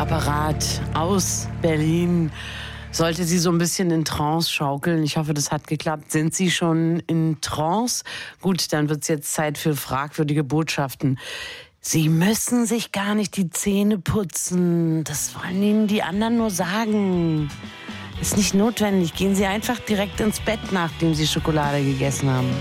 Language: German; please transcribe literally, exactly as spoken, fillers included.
Apparat aus Berlin sollte Sie so ein bisschen in Trance schaukeln. Ich hoffe, das hat geklappt. Sind Sie schon in Trance? Gut, dann wird es jetzt Zeit für fragwürdige Botschaften. Sie müssen sich gar nicht die Zähne putzen. Das wollen Ihnen die anderen nur sagen. Ist nicht notwendig. Gehen Sie einfach direkt ins Bett, nachdem Sie Schokolade gegessen haben.